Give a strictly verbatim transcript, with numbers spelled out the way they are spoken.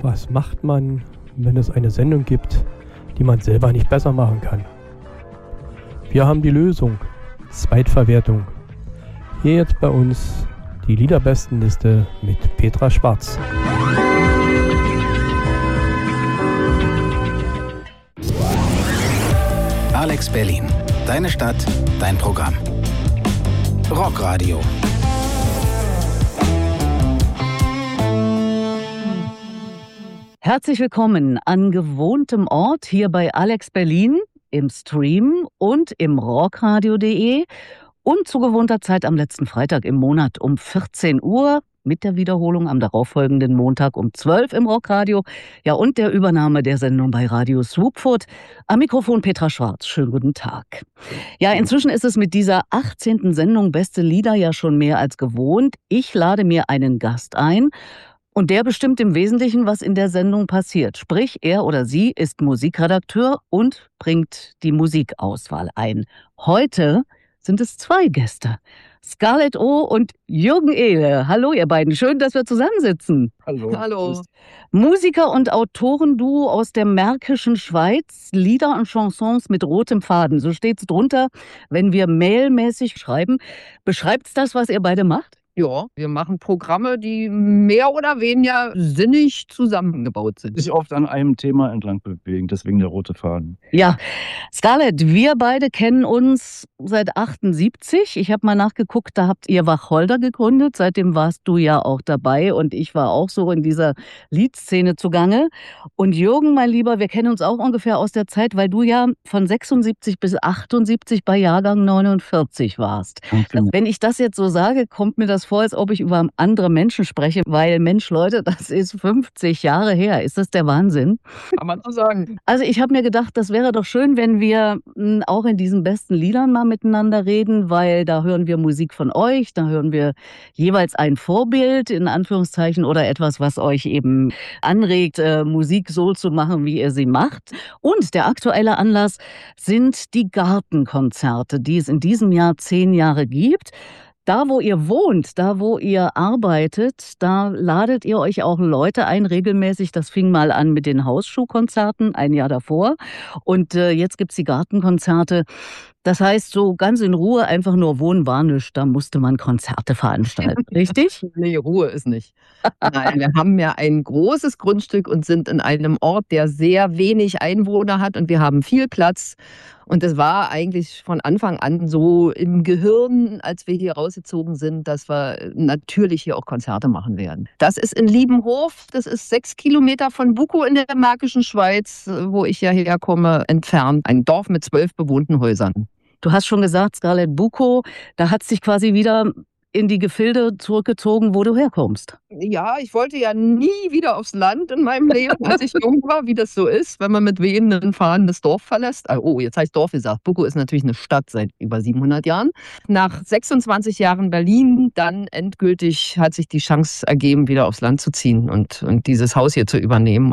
Was macht man, wenn es eine Sendung gibt, die man selber nicht besser machen kann? Wir haben die Lösung. Zweitverwertung. Hier jetzt bei uns die Liederbestenliste mit Petra Schwarz. Alex Berlin. Deine Stadt, dein Programm. Rockradio. Herzlich willkommen an gewohntem Ort hier bei Alex Berlin im Stream und im rockradio punkt de und zu gewohnter Zeit am letzten Freitag im Monat um vierzehn Uhr mit der Wiederholung am darauffolgenden Montag um zwölf im Rockradio. Ja, und der Übernahme der Sendung bei Radio Swoopfoot. Am Mikrofon Petra Schwarz. Schönen guten Tag. Ja, inzwischen ist es mit dieser achtzehnten Sendung Beste Lieder ja schon mehr als gewohnt. Ich lade mir einen Gast ein. Und der bestimmt im Wesentlichen, was in der Sendung passiert. Sprich, er oder sie ist Musikredakteur und bringt die Musikauswahl ein. Heute sind es zwei Gäste. Scarlett O. und Jürgen Ehle. Hallo ihr beiden, schön, dass wir zusammensitzen. Hallo. Hallo. Musiker und Autorenduo aus der märkischen Schweiz, Lieder und Chansons mit rotem Faden. So steht es drunter, wenn wir mailmäßig schreiben. Beschreibt's das, was ihr beide macht? Ja, wir machen Programme, die mehr oder weniger sinnig zusammengebaut sind. Sich oft an einem Thema entlang bewegen, deswegen der rote Faden. Ja, Scarlett, wir beide kennen uns seit achtundsiebzig. Ich habe mal nachgeguckt, da habt ihr Wacholder gegründet. Seitdem warst du ja auch dabei und ich war auch so in dieser Liedszene zugange. Und Jürgen, mein Lieber, wir kennen uns auch ungefähr aus der Zeit, weil du ja von sechsundsiebzig bis achtundsiebzig bei Jahrgang neunundvierzig warst. Okay. Wenn ich das jetzt so sage, kommt mir das vor, als ob ich über andere Menschen spreche, weil, Mensch, Leute, das ist fünfzig Jahre her. Ist das der Wahnsinn? Kann man so sagen. Also ich habe mir gedacht, das wäre doch schön, wenn wir mh, auch in diesen besten Liedern mal miteinander reden, weil da hören wir Musik von euch, da hören wir jeweils ein Vorbild, in Anführungszeichen, oder etwas, was euch eben anregt, äh, Musik so zu machen, wie ihr sie macht. Und der aktuelle Anlass sind die Gartenkonzerte, die es in diesem Jahr zehn Jahre gibt. Da, wo ihr wohnt, da, wo ihr arbeitet, da ladet ihr euch auch Leute ein, regelmäßig. Das fing mal an mit den Hausschuhkonzerten, ein Jahr davor. Und äh, jetzt gibt's die Gartenkonzerte. Das heißt, so ganz in Ruhe, einfach nur wohnen war nichts. Da musste man Konzerte veranstalten, richtig? Nee, Ruhe ist nicht. Nein, wir haben ja ein großes Grundstück und sind in einem Ort, der sehr wenig Einwohner hat. Und wir haben viel Platz. Und es war eigentlich von Anfang an so im Gehirn, als wir hier rausgezogen sind, dass wir natürlich hier auch Konzerte machen werden. Das ist in Liebenhof, das ist sechs Kilometer von Bukow in der märkischen Schweiz, wo ich ja herkomme, entfernt. Ein Dorf mit zwölf bewohnten Häusern. Du hast schon gesagt, Scarlett, Bukow, da hat sich quasi wieder in die Gefilde zurückgezogen, wo du herkommst. Ja, ich wollte ja nie wieder aufs Land in meinem Leben, als ich jung war, wie das so ist, wenn man mit wehenden Fahnen das Dorf verlässt. Oh, jetzt heißt Dorf gesagt. Bukow ist natürlich eine Stadt seit über siebenhundert Jahren. Nach sechsundzwanzig Jahren Berlin, dann endgültig hat sich die Chance ergeben, wieder aufs Land zu ziehen und, und dieses Haus hier zu übernehmen.